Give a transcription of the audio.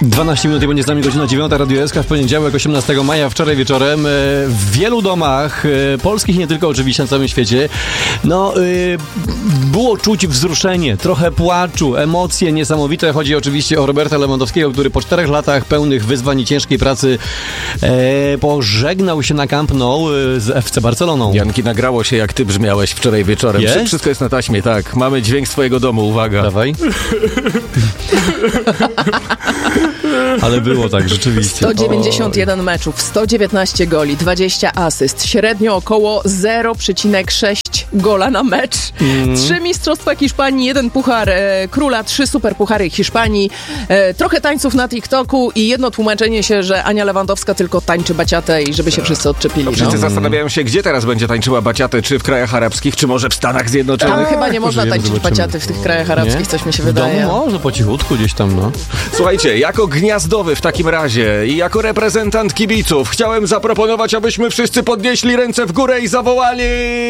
12 minut i będzie z nami godzina 9, Radio SK w poniedziałek, 18 maja, wczoraj wieczorem. W wielu domach polskich, nie tylko oczywiście na całym świecie, było czuć wzruszenie, trochę płaczu, emocje niesamowite. Chodzi oczywiście o Roberta Lewandowskiego, który po 4 latach pełnych wyzwań i ciężkiej pracy pożegnał się na Camp Nou z FC Barceloną. Janki, nagrało się, jak ty brzmiałeś wczoraj wieczorem. Jest? Wszystko jest na taśmie, tak. Mamy dźwięk z twojego domu, uwaga. Dawaj. Ale było tak, rzeczywiście. 191 meczów, 119 goli, 20 asyst, średnio około 0,6 gola na mecz. 3 mistrzostwa Hiszpanii, 1 puchar króla, 3 superpuchary Hiszpanii, trochę tańców na TikToku i jedno tłumaczenie się, że Ania Lewandowska tylko tańczy baciatę i żeby się wszyscy odczepili. Wszyscy zastanawiają się, gdzie teraz będzie tańczyła baciatę, czy w krajach arabskich, czy może w Stanach Zjednoczonych. Tam chyba nie można tańczyć zobaczymy. baciaty w tych krajach arabskich, coś mi się W wydaje. domu można po cichutku gdzieś tam, no. Słuchajcie, jako gniazdowy w takim razie i jako reprezentant kibiców chciałem zaproponować, abyśmy wszyscy podnieśli ręce w górę i zawołali...